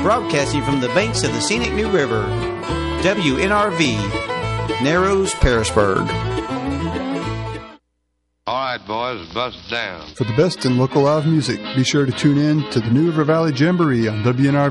Broadcasting from the banks of the scenic New River, WNRV, Narrows, Pearisburg. All right, boys, bust down. For the best in local live music, be sure to tune in to the New River Valley Jamboree on WNRV.